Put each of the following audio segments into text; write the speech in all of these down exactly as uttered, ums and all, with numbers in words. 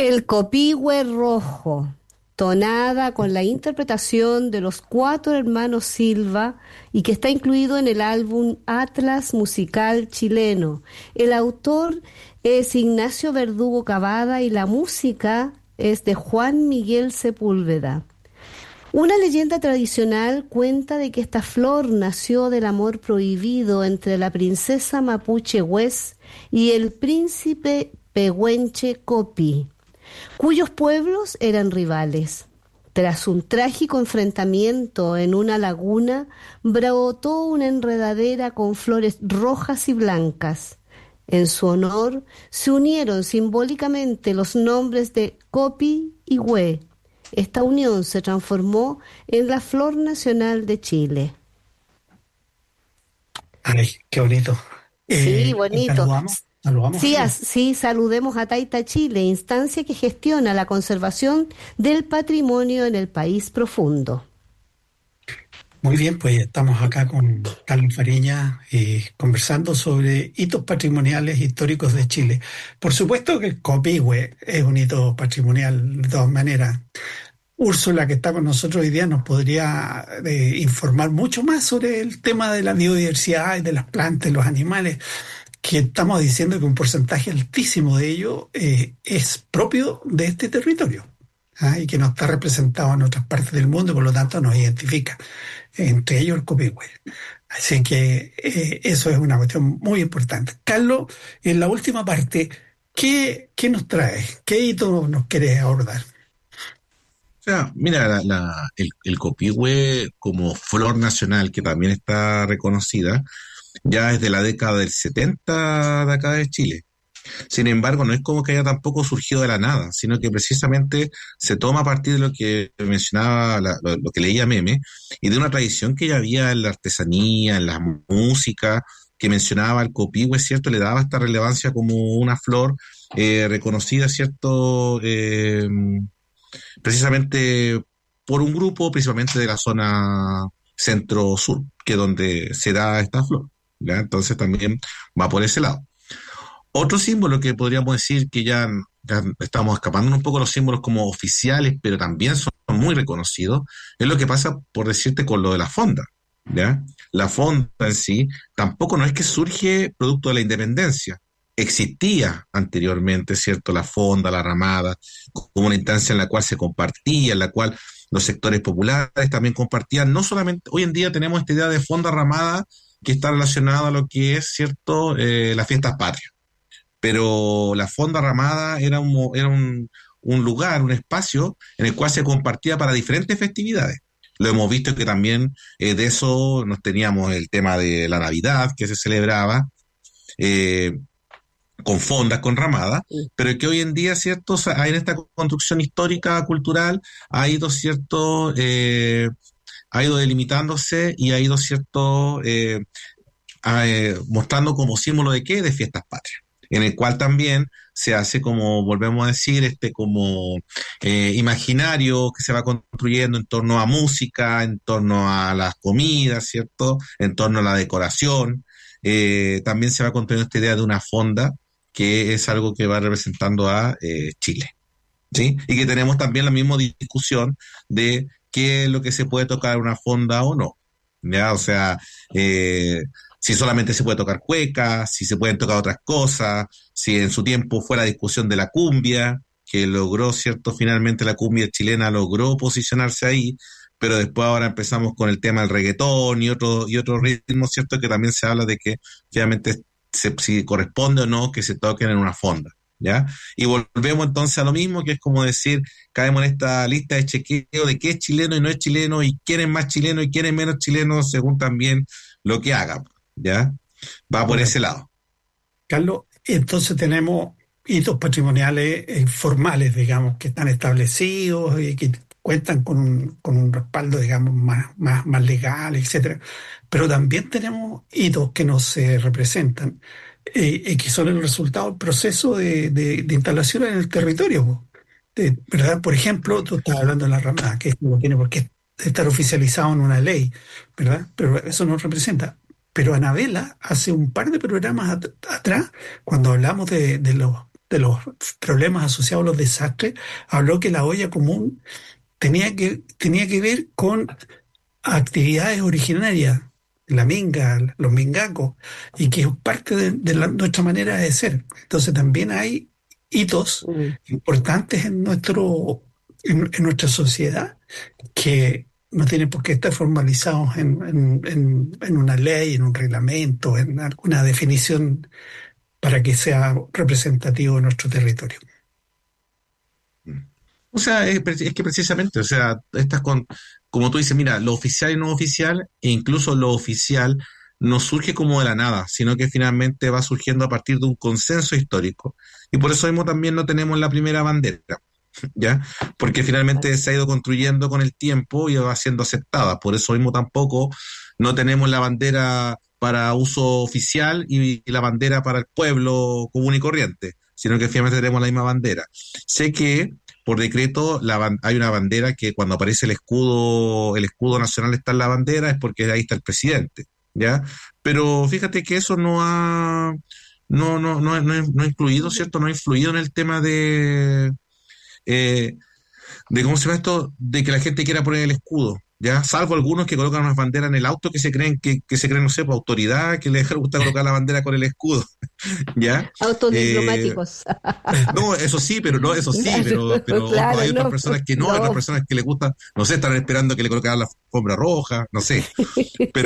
El Copihue Rojo, tonada con la interpretación de los cuatro hermanos Silva y que está incluido en el álbum Atlas Musical Chileno. El autor es Ignacio Verdugo Cavada y la música es de Juan Miguel Sepúlveda. Una leyenda tradicional cuenta de que esta flor nació del amor prohibido entre la princesa mapuche Hues y el príncipe pehuenche Copi, cuyos pueblos eran rivales. Tras un trágico enfrentamiento en una laguna, brotó una enredadera con flores rojas y blancas. En su honor se unieron simbólicamente los nombres de Copi y Hue. Esta unión se transformó en la flor nacional de Chile. Ay, qué bonito. Sí, Eh, bonito. saludamos, saludamos Sí, a as- sí, saludemos a Taita Chile, instancia que gestiona la conservación del patrimonio en el país profundo. Muy bien, pues estamos acá con Carlos Fariña eh, conversando sobre hitos patrimoniales históricos de Chile. Por supuesto que el Copihue es un hito patrimonial de todas maneras. Úrsula, que está con nosotros hoy día, nos podría eh, informar mucho más sobre el tema de la biodiversidad y de las plantas y los animales, que estamos diciendo que un porcentaje altísimo de ello eh, es propio de este territorio, ¿ah? Y que no está representado en otras partes del mundo y por lo tanto nos identifica, entre ellos el Copihue. Así que eh, eso es una cuestión muy importante. Carlos, en la última parte, ¿qué, qué nos traes? ¿Qué hito nos quieres abordar? O sea, mira, la, la- el, el copihue como flor nacional, que también está reconocida, ya es de la década del setenta de acá de Chile. Sin embargo, no es como que haya tampoco surgido de la nada, sino que precisamente se toma a partir de lo que mencionaba, la- lo, lo que leía Meme, y de una tradición que ya había en la artesanía, en la música, que mencionaba el copihue, ¿cierto? Le daba esta relevancia como una flor eh, reconocida, ¿cierto? Eh, precisamente por un grupo, principalmente de la zona centro-sur, que es donde se da esta flor, ¿ya? Entonces también va por ese lado. Otro símbolo que podríamos decir que ya, ya estamos escapando un poco de los símbolos como oficiales, pero también son muy reconocidos, es lo que pasa, por decirte, con lo de la fonda, ¿ya? La fonda en sí tampoco no es que surge producto de la independencia. Existía anteriormente, ¿cierto? La fonda, la ramada, como una instancia en la cual se compartía, en la cual los sectores populares también compartían. No solamente, hoy en día tenemos esta idea de fonda ramada que está relacionada a lo que es, ¿cierto? Eh, las fiestas patrias, pero la fonda ramada era un, mo- era un, un lugar, un espacio en el cual se compartía para diferentes festividades. Lo hemos visto que también eh, de eso nos teníamos el tema de la Navidad que se celebraba eh, con fondas, con ramadas, Sí. pero que hoy en día, ¿cierto? O sea, hay en esta construcción histórica, cultural, ha ido, ¿cierto? Eh, ha ido delimitándose y ha ido, ¿cierto? Eh, a, eh, mostrando como símbolo de qué, de fiestas patrias, en el cual también se hace como, volvemos a decir, este como eh, imaginario que se va construyendo en torno a música, en torno a las comidas, ¿cierto? En torno a la decoración. Eh, también se va construyendo esta idea de una fonda, que es algo que va representando a eh, Chile, ¿sí? Y que tenemos también la misma discusión de qué es lo que se puede tocar en una fonda o no, ¿ya? O sea, eh, si solamente se puede tocar cueca, si se pueden tocar otras cosas, si en su tiempo fue la discusión de la cumbia, que logró, ¿cierto? Finalmente la cumbia chilena logró posicionarse ahí, pero después ahora empezamos con el tema del reggaetón y otro, y otros ritmos, ¿cierto? Que también se habla de que finalmente se, si corresponde o no que se toquen en una fonda, ¿ya? Y volvemos entonces a lo mismo, que es como decir, caemos en esta lista de chequeo de qué es chileno y no es chileno, y quién es más chileno y quién es menos chileno, según también lo que haga, ¿ya? Va por ese Correcto. lado. Carlos, entonces tenemos hitos patrimoniales eh, formales, digamos, que están establecidos y que cuentan con un, con un respaldo, digamos, más, más, más legal, etcétera. Pero también tenemos hitos que no se representan eh, y que son el resultado del proceso de, de- de instalación en el territorio, po. De- ¿verdad? Por ejemplo, tú estás hablando de la ramada, que esto no tiene por qué estar oficializado en una ley, ¿verdad? Pero eso no representa. Pero Anabela, hace un par de programas at- atrás, cuando hablamos de, de los, de los problemas asociados a los desastres, habló que la olla común tenía que, tenía que ver con actividades originarias, la minga, los mingacos, y que es parte de, de la, nuestra manera de ser. Entonces también hay hitos mm. importantes en, nuestro, en, en nuestra sociedad que no tienen por qué estar formalizados en, en, en, en una ley, en un reglamento, en alguna definición para que sea representativo de nuestro territorio. O sea, es, es que precisamente, o sea, estas con, como tú dices, mira, lo oficial y no oficial, e incluso lo oficial no surge como de la nada, sino que finalmente va surgiendo a partir de un consenso histórico. Y por eso mismo también no tenemos la primera bandera, ¿ya? Porque finalmente se ha ido construyendo con el tiempo y va siendo aceptada. Por eso mismo tampoco no tenemos la bandera para uso oficial y la bandera para el pueblo común y corriente, sino que finalmente tenemos la misma bandera. Sé que por decreto la, hay una bandera que cuando aparece el escudo, el escudo nacional está en la bandera, es porque ahí está el presidente, ¿ya? Pero fíjate que eso no ha no no no no, no ha incluido, ¿cierto? No ha influido en el tema de eh, de cómo se llama esto, de que la gente quiera poner el escudo, ¿ya? Salvo algunos que colocan unas banderas en el auto que se creen que, que se creen, no sé, por autoridad, que les gusta colocar la bandera con el escudo, ¿ya? Autos eh, diplomáticos. No, eso sí, pero no, eso sí, pero, pero claro, hay otras no, personas que no, no, hay otras personas que les gusta, no sé, están esperando que le colocaran la alfombra roja, no sé, pero,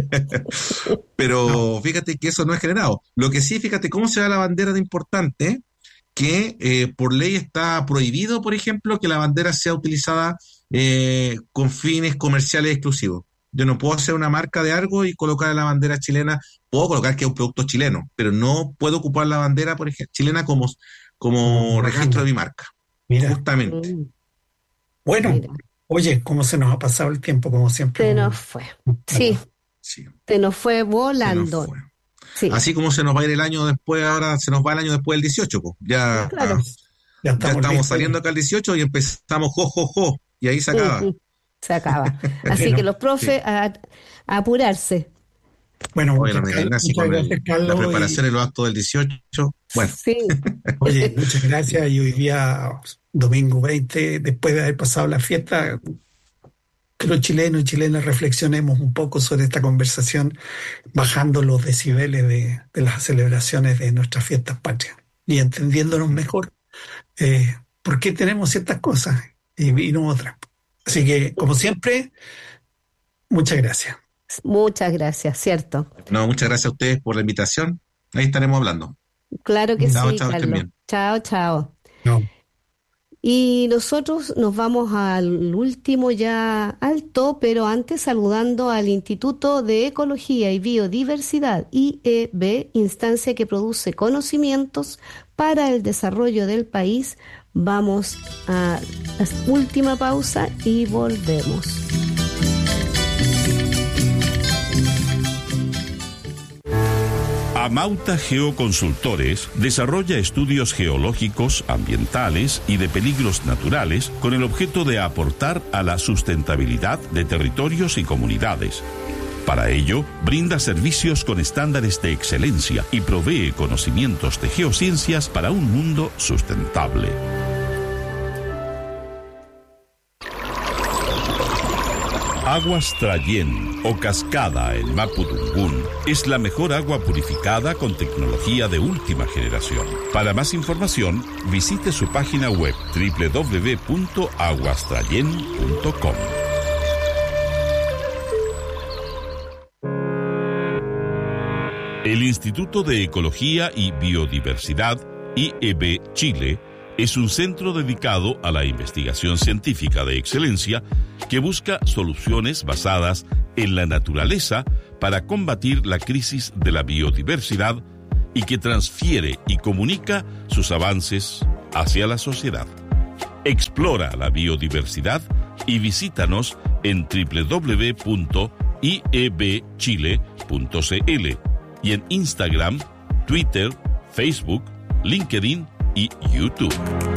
pero fíjate que eso no es generado. Lo que sí, fíjate cómo se da la bandera de importante, que eh, por ley está prohibido, por ejemplo, que la bandera sea utilizada eh, con fines comerciales exclusivos. Yo no puedo hacer una marca de algo y colocar la bandera chilena, puedo colocar que es un producto chileno, pero no puedo ocupar la bandera, por ejemplo, chilena como, como oh, registro de mi marca. Mira. Justamente. Bueno, Mira. Oye, cómo se nos ha pasado el tiempo, como siempre. Se nos fue. Sí. sí. Se nos fue volando. Se nos fue. Sí. Así como se nos va a ir el año después, ahora se nos va el año después del dieciocho, pues. Ya, claro. ah, ya estamos, ya estamos saliendo acá el dieciocho y empezamos jo, jo, jo, y ahí se acaba. Uh-huh. Se acaba. Así bueno, que los profes sí. a, a apurarse. Bueno, Oye, muchas, gracias, muchas con gracias, el, Carlos. La preparación y los actos del dieciocho. Bueno. Sí. Oye, muchas gracias. Y hoy día, domingo veinte, después de haber pasado la fiesta, que los chilenos y chilenas reflexionemos un poco sobre esta conversación, bajando los decibeles de, de las celebraciones de nuestras fiestas patrias y entendiéndonos mejor eh, por qué tenemos ciertas cosas y, y no otras. Así que, como siempre, muchas gracias. Muchas gracias, cierto. No, muchas gracias a ustedes por la invitación. Ahí estaremos hablando. Claro que chao, sí, chao, Carlos. Chao, chao. No. Y nosotros nos vamos al último ya alto, pero antes saludando al Instituto de Ecología y Biodiversidad, I E B, instancia que produce conocimientos para el desarrollo del país. Vamos a la última pausa y volvemos. Amauta Geoconsultores desarrolla estudios geológicos, ambientales y de peligros naturales con el objeto de aportar a la sustentabilidad de territorios y comunidades. Para ello, brinda servicios con estándares de excelencia y provee conocimientos de geociencias para un mundo sustentable. Aguas Trayén o Cascada en Mapudungún es la mejor agua purificada con tecnología de última generación. Para más información, visite su página web doble u doble u doble u punto aguas trayén punto com. El Instituto de Ecología y Biodiversidad, I E B Chile, es un centro dedicado a la investigación científica de excelencia que busca soluciones basadas en la naturaleza para combatir la crisis de la biodiversidad y que transfiere y comunica sus avances hacia la sociedad. Explora la biodiversidad y visítanos en doble u doble u doble u punto i e b chile punto c l y en Instagram, Twitter, Facebook, LinkedIn y YouTube.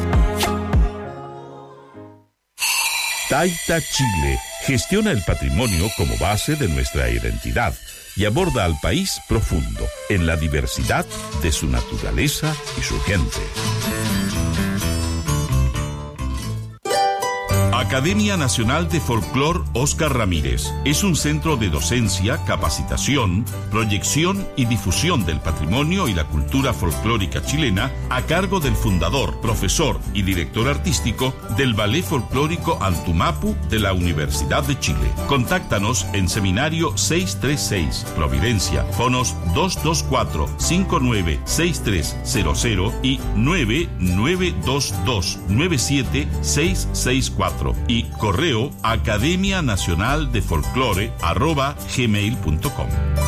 Taita Chile gestiona el patrimonio como base de nuestra identidad y aborda al país profundo en la diversidad de su naturaleza y su gente. Academia Nacional de Folclor Óscar Ramírez es un centro de docencia, capacitación, proyección y difusión del patrimonio y la cultura folclórica chilena a cargo del fundador, profesor y director artístico del Ballet Folclórico Antumapu de la Universidad de Chile. Contáctanos en Seminario seiscientos treinta y seis, Providencia, fonos dos dos cuatro, cinco nueve seis tres cero cero y nueve nueve dos dos, nueve siete seis seis cuatro y correo academia nacional de folclore arroba gmail punto com.